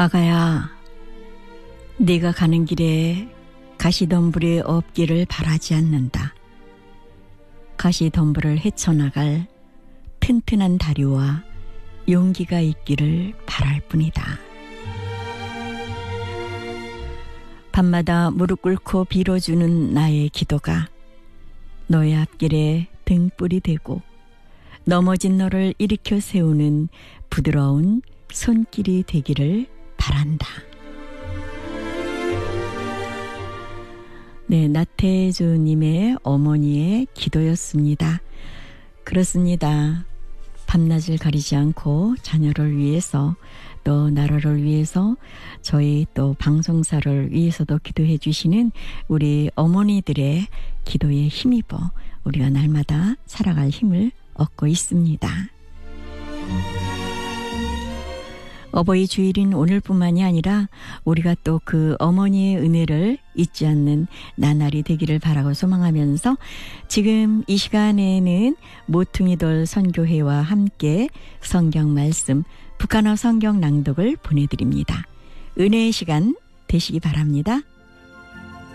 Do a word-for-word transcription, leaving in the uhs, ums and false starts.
아가야, 네가 가는 길에 가시덤불이 없기를 바라지 않는다. 가시덤불을 헤쳐나갈 튼튼한 다리와 용기가 있기를 바랄 뿐이다. 밤마다 무릎 꿇고 빌어주는 나의 기도가 너의 앞길에 등불이 되고 넘어진 너를 일으켜 세우는 부드러운 손길이 되기를 바란다. 네, 나태주님의 어머니의 기도였습니다. 그렇습니다. 밤낮을 가리지 않고 자녀를 위해서 또 나라를 위해서 저희 또 방송사를 위해서도 기도해 주시는 우리 어머니들의 기도에 힘입어 우리가 날마다 살아갈 힘을 얻고 있습니다. 어버이 주일인 오늘뿐만이 아니라 우리가 또 그 어머니의 은혜를 잊지 않는 나날이 되기를 바라고 소망하면서 지금 이 시간에는 모퉁이돌 선교회와 함께 성경 말씀 북한어 성경 낭독을 보내드립니다. 은혜의 시간 되시기 바랍니다.